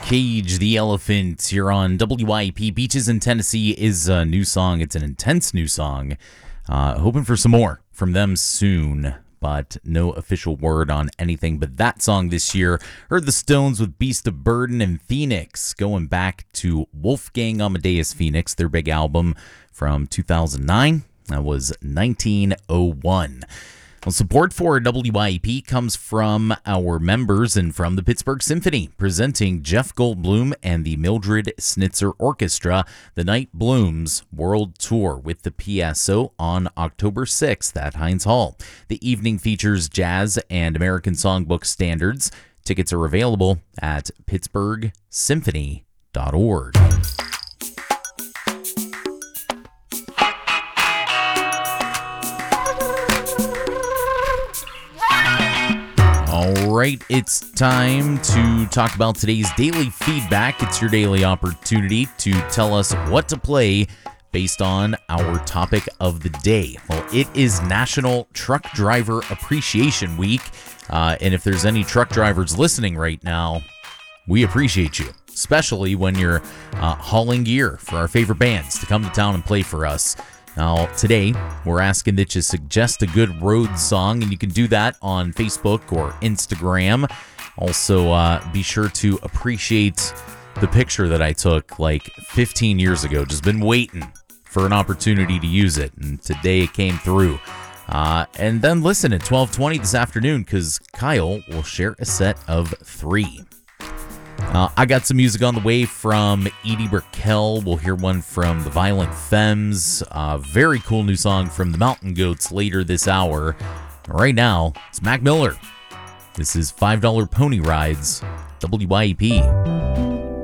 Cage the Elephant here on WYP. Beaches in Tennessee is a new song. It's an intense new song. Hoping for some more from them soon, but no official word on anything but that song this year. Heard the Stones with Beast of Burden and Phoenix, going back to Wolfgang Amadeus Phoenix, their big album from 2009. That was 1901. Well, support for WYP comes from our members and from the Pittsburgh Symphony, presenting Jeff Goldblum and the Mildred Snitzer Orchestra, The Night Blooms World Tour with the PSO on October 6th at Heinz Hall. The evening features jazz and American Songbook standards. Tickets are available at pittsburghsymphony.org. All right, it's time to talk about today's daily feedback. It's your daily opportunity to tell us what to play based on our topic of the day. Well, it is National Truck Driver Appreciation Week, and if there's any truck drivers listening right now, we appreciate you, especially when you're hauling gear for our favorite bands to come to town and play for us. Now, today, we're asking that you suggest a good road song, and you can do that on Facebook or Instagram. Also, be sure to appreciate the picture that I took like 15 years ago. Just been waiting for an opportunity to use it, and today it came through. And then listen at 12:20 this afternoon, because Kyle will share a set of 3. I got some music on the way from Edie Brickell. We'll hear one from the Violent Femmes. Very cool new song from the Mountain Goats later this hour. Right now, it's Mac Miller. This is $5 Pony Rides, WYEP.